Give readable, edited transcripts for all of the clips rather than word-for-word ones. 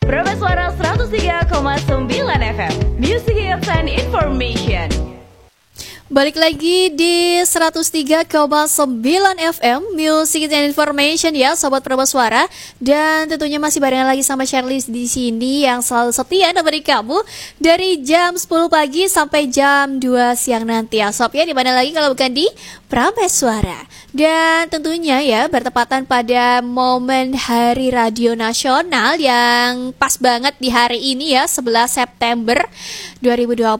Prameswara 103,9 FM, Music Hits and Information. Balik lagi di 103,9 FM Music and Information ya Sobat Prameswara. Dan tentunya masih barengan lagi sama Shirley di sini yang selalu setia nemenin kamu dari jam 10 pagi sampai jam 2 siang nanti ya Sob ya. Dimana lagi kalau bukan di Prameswara. Dan tentunya ya bertepatan pada momen Hari Radio Nasional yang pas banget di hari ini ya 11 September 2026.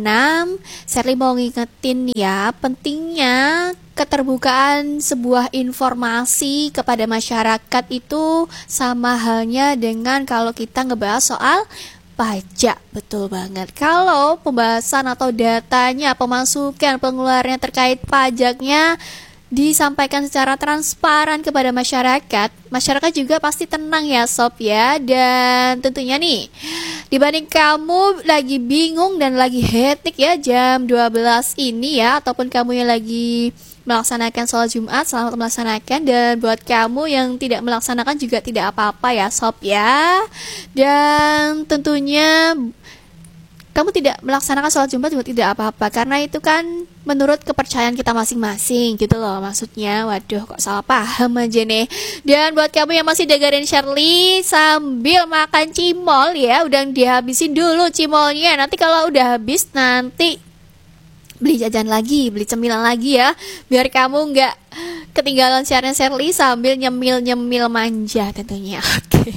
Shirley mau ngingetin ya pentingnya keterbukaan sebuah informasi kepada masyarakat itu sama halnya dengan kalau kita ngebahas soal pajak. Betul banget. Kalau pembahasan atau datanya, pemasukan, pengeluarannya terkait pajaknya disampaikan secara transparan kepada masyarakat, masyarakat juga pasti tenang ya Sob ya. Dan tentunya nih, dibanding kamu lagi bingung dan lagi hektik ya jam 12 ini ya, ataupun kamu yang lagi melaksanakan sholat Jumat, selamat melaksanakan. Dan buat kamu yang tidak melaksanakan juga tidak apa-apa ya Sob ya. Dan tentunya kamu tidak melaksanakan sholat Jumat juga tidak apa-apa, karena itu kan menurut kepercayaan kita masing-masing gitu loh maksudnya. Waduh kok salah paham aja nih. Dan buat kamu yang masih dengerin Shirley sambil makan cimol ya, udah dihabisin dulu cimolnya. Nanti kalau udah habis nanti beli jajan lagi, beli cemilan lagi ya, biar kamu nggak ketinggalan siaran Shirley sambil nyemil-nyemil manja tentunya. Oke.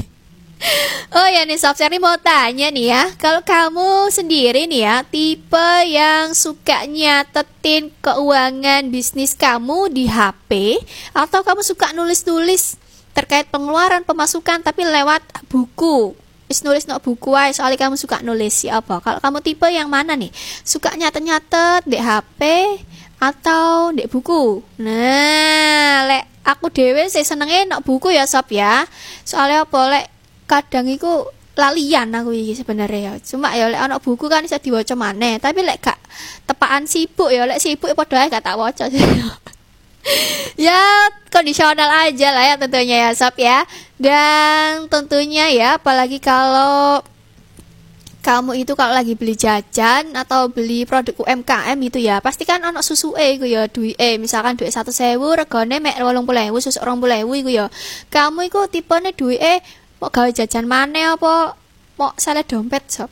Oh ya nih Sob, Shirley mau tanya nih ya, kalau kamu sendiri nih ya tipe yang suka nyatetin keuangan bisnis kamu di HP, atau kamu suka nulis-nulis terkait pengeluaran pemasukan tapi lewat buku? Nulis no buku aja, soalnya kamu suka nulis ya apa? Kalau kamu tipe yang mana nih? Suka nyatet-nyatet di HP atau di buku? Nah, lek aku dewe sih senengnya no buku ya Sob ya. Soalnya apa, lek kadang iku lalian aku iki sebenarnya ya. Cuma ya lek ana buku kan bisa diwaca maneh, tapi lek gak tepaan sibuk ya, lek sibuk padha ae gak tak waca. Ya kondisional aja lah ya tentunya ya Sob ya. Dan tentunya ya apalagi kalau kamu itu kalau lagi beli jajan atau beli produk UMKM itu ya, pasti kan ono susuke iku ya, duwike misalkan duit 1.000 regane mek 80.000, susuk 20.000 iku ya. Kamu iku tipene duwike mau gawe jajan maneh apa mau salah dompet Sob?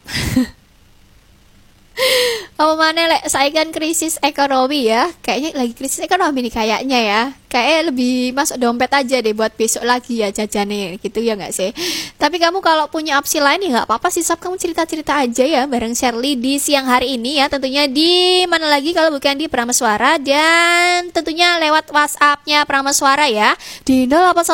Apa mana lek saya kan krisis ekonomi ya, kayaknya lagi krisis ekonomi nih kayaknya ya, kayak lebih masuk dompet aja deh buat besok lagi ya jajannya gitu ya nggak sih? Tapi kamu kalau punya opsi lain ya nggak apa-apa sih Sob, kamu cerita-cerita aja ya bareng Shirley di siang hari ini ya, tentunya di mana lagi kalau bukan di Prameswara. Dan tentunya lewat WhatsApp-nya Prameswara ya di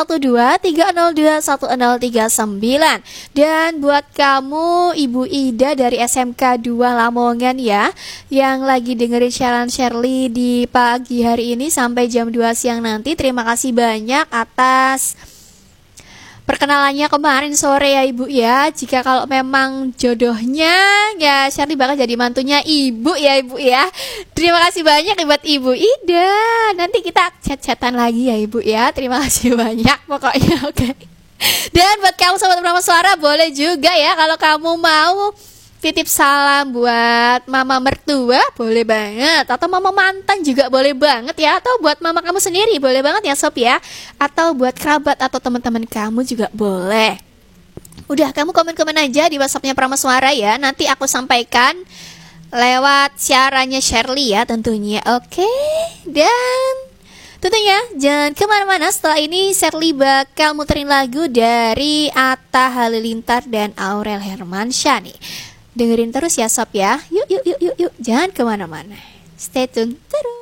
0812-302-1039. Dan buat kamu Ibu Ida dari SMK 2 Lamongan ya, yang lagi dengerin siaran Shirley di pagi hari ini sampai jam 2 siang nanti, terima kasih banyak atas perkenalannya kemarin sore ya Ibu ya. Jika kalau memang jodohnya ya Shirley bakal jadi mantunya Ibu ya Ibu ya. Terima kasih banyak buat Ibu Ida. Nanti kita chat-chatan lagi ya Ibu ya. Terima kasih banyak pokoknya. Oke. Dan buat kamu Sobat Prameswara boleh juga ya kalau kamu mau titip salam buat mama mertua, boleh banget. Atau mama mantan juga boleh banget ya. Atau buat mama kamu sendiri boleh banget ya Sob ya. Atau buat kerabat atau teman-teman kamu juga boleh. Udah, kamu komen-komen aja di WhatsApp-nya Prameswara ya. Nanti aku sampaikan lewat siarannya Shirley ya tentunya. Oke. Dan tentunya jangan kemana-mana, setelah ini Shirley bakal muterin lagu dari Atta Halilintar dan Aurel Hermansyah nih. Dengerin terus ya Sob ya. Yuk, jangan kemana-mana. Stay tune terus.